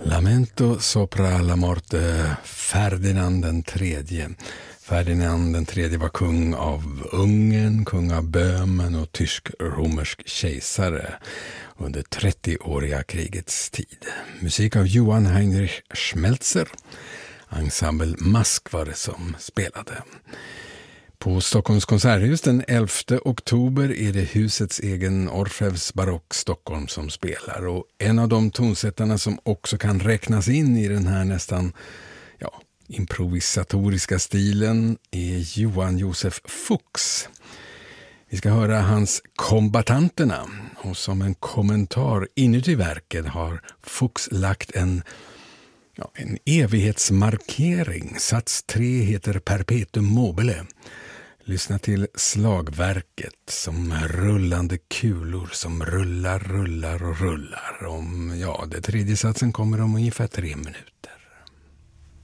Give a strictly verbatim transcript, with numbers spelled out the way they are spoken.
Lamento sopra la morte Ferdinand den tredje. Ferdinand den tredje var kung av Ungern, kung av Böhmen och tysk-romersk kejsare under trettioåriga krigets tid. Musik av Johann Heinrich Schmelzer. Ensemble Mask var det som spelade. På Stockholms konserthus den elfte oktober är det husets egen Orfeus Barock Stockholm som spelar. Och en av de tonsättarna som också kan räknas in i den här nästan ja, improvisatoriska stilen är Johan Josef Fuchs. Vi ska höra hans Kombattanterna. Och som en kommentar inuti verket har Fuchs lagt en Ja, en evighetsmarkering. Sats tre heter Perpetuum mobile. Lyssna till slagverket som rullande kulor som rullar, rullar och rullar. Om, ja, det tredje satsen kommer om ungefär tre minuter.